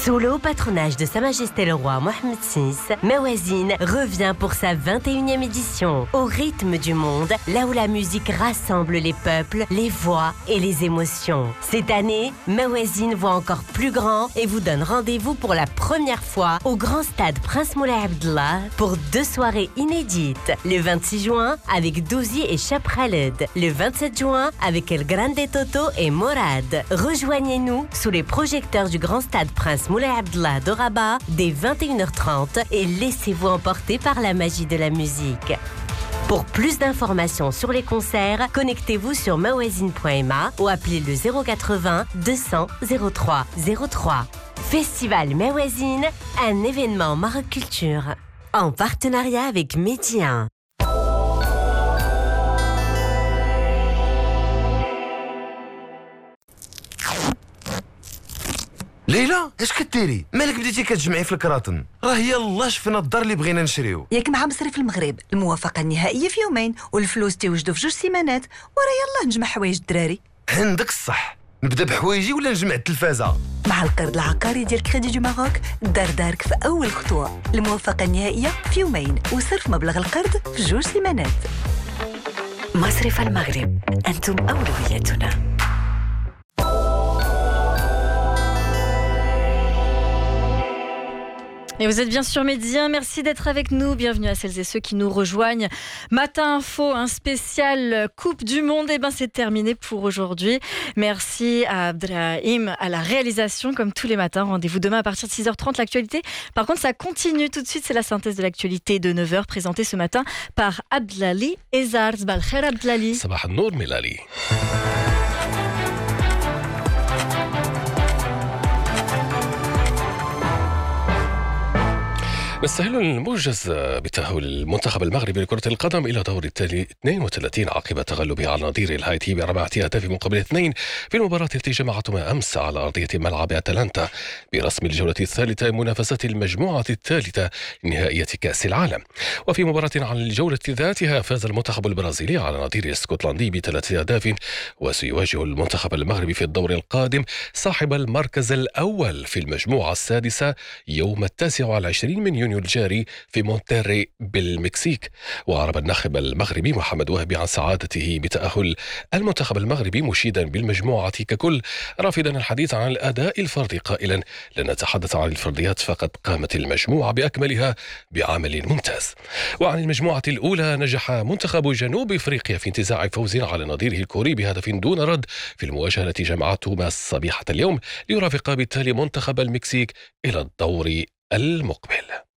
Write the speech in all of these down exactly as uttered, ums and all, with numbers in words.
Sous le haut patronage de Sa Majesté le Roi Mohammed six, Mawazine revient pour sa vingt et unième édition, au rythme du monde, là où la musique rassemble les peuples, les voix et les émotions. Cette année, Mawazine voit encore plus grand et vous donne rendez-vous pour la première fois au grand stade Prince Moulay Abdellah pour deux soirées inédites. Le vingt-six juin avec Douzi et Chap Khaled. Le vingt-sept juin avec El Grande Toto et Morad. Rejoignez-nous sous les projecteurs du grand stade Prince Moulay Abdellah de Rabat dès vingt et une heures trente et laissez-vous emporter par la magie de la musique. Pour plus d'informations sur les concerts, connectez-vous sur mawazine point m a ou appelez le zéro quatre-vingts deux cents zéro trois zéro trois. Festival Mawazine, un événement Maroc Culture, en partenariat avec Média. ليلى اش كديري؟ مالك بديتي كتجمعي في الكراطن؟ راه يلاه شفنا الدار اللي بغينا نشريو. ياك مع مصرف المغرب الموافقه النهائيه في يومين والفلوس تيوجدوا في جوج سيمانات وراه يلاه نجمع حوايج الدراري. عندك الصح. نبدا بحوايجي ولا نجمع التلفازه؟ مع القرض العقاري ديال كريدي دو ماروك دار دارك في اول خطوه. الموافقه النهائيه في يومين وصرف مبلغ القرض في جوج سيمانات. مصرف المغرب، انتم اولوياتنا. Et vous êtes bien sûr Média, merci d'être avec nous. Bienvenue à celles et ceux qui nous rejoignent. Matin Info, un spécial Coupe du Monde. Et ben c'est terminé pour aujourd'hui. Merci à Abdrahim à la réalisation, comme tous les matins. Rendez-vous demain à partir de six heures trente, l'actualité. Par contre, ça continue tout de suite. C'est la synthèse de l'actualité de neuf heures, présentée ce matin par Abdelali Ezar. Zbal khair Abdelali. Sabah al-nour Milali. نستهل الموجز بتأهل المنتخب المغربي لكرة القدم إلى دور التالي اثنين وثلاثين عقب تغلبه على نظيره الهايتي بأربعة أهداف مقابل اثنين في المباراة التي جمعتهما أمس على أرضية ملعب أتلانتا برسم الجولة الثالثة من منافسة المجموعة الثالثة لنهائية كأس العالم. وفي مباراة عن الجولة ذاتها فاز المنتخب البرازيلي على نظيره الاسكتلندي بثلاث أهداف وسيواجه المنتخب المغربي في الدور القادم صاحب المركز الأول في المجموعة السادسة يوم التاسع والعشرين من يونيو الجاري في مونتيري بالمكسيك. وأعرب الناخب المغربي محمد وهبي عن سعادته بتأهل المنتخب المغربي مشيدا بالمجموعة ككل، رافضا الحديث عن الأداء الفردي قائلا لن نتحدث عن الفرديات فقد قامت المجموعة بأكملها بعمل ممتاز. وعن المجموعة الأولى نجح منتخب جنوب إفريقيا في انتزاع فوز على نظيره الكوري بهدف دون رد في المواجهة التي جمعتهما صبيحة اليوم ليرافق بالتالي منتخب المكسيك إلى الدور المقبل.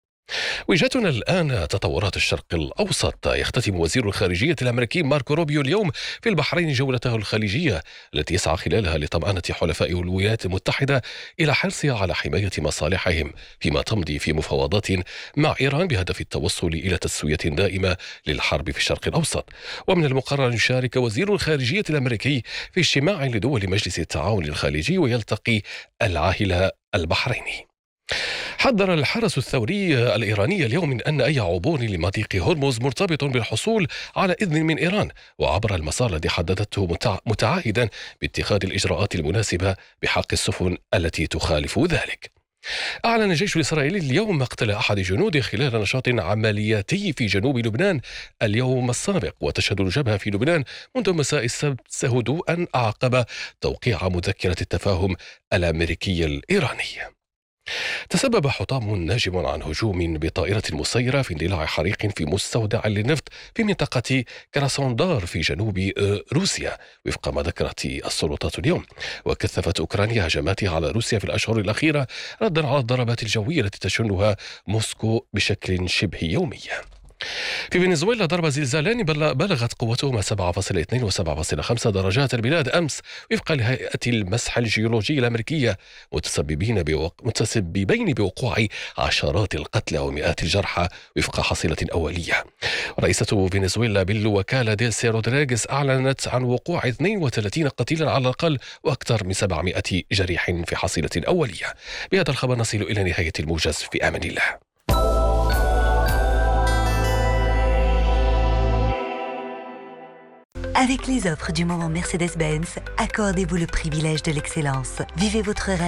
وجهتنا الآن تطورات الشرق الأوسط. يختتم وزير الخارجية الأمريكي ماركو روبيو اليوم في البحرين جولته الخليجية التي يسعى خلالها لطمأنة حلفاء الولايات المتحدة إلى حرصها على حماية مصالحهم فيما تمضي في مفاوضات مع إيران بهدف التوصل إلى تسوية دائمة للحرب في الشرق الأوسط. ومن المقرر أن يشارك وزير الخارجية الأمريكي في اجتماع لدول مجلس التعاون الخليجي ويلتقي العاهل البحريني. حذر الحرس الثوري الإيراني اليوم من أن أي عبور لمضيق هرمز مرتبط بالحصول على إذن من إيران وعبر المسار الذي حددته متعهدا باتخاذ الإجراءات المناسبة بحق السفن التي تخالف ذلك. أعلن الجيش الإسرائيلي اليوم مقتل أحد جنوده خلال نشاط عملياتي في جنوب لبنان اليوم السابق. وتشهد الجبهة في لبنان منذ مساء السبت هدوءا أعقب توقيع مذكرة التفاهم الأمريكية الإيرانية. تسبب حطام ناجم عن هجوم بطائرة مسيرة في اندلاع حريق في مستودع للنفط في منطقة كراسوندار في جنوب روسيا وفق ما ذكرت السلطات اليوم. وكثفت أوكرانيا هجماتها على روسيا في الأشهر الأخيرة ردا على الضربات الجوية التي تشنها موسكو بشكل شبه يومي. في فنزويلا ضرب زلزالان بلغت قوتهما سبعة فاصلة اثنين وسبعة فاصلة خمسة درجات البلاد أمس وفقا لهيئة المسح الجيولوجي الأمريكية متسببين بوق... متسببين بوقوع عشرات القتلى ومئات الجرحى وفق حصيلة أولية. رئيسة فنزويلا بالوكالة ديلسي رودريغيز أعلنت عن وقوع اثنين وثلاثين قتيلا على الأقل وأكثر من سبعمائة جريح في حصيلة أولية. بهذا الخبر نصل إلى نهاية الموجز في أمان الله. Avec les offres du moment Mercedes-Benz, accordez-vous le privilège de l'excellence. Vivez votre rêve.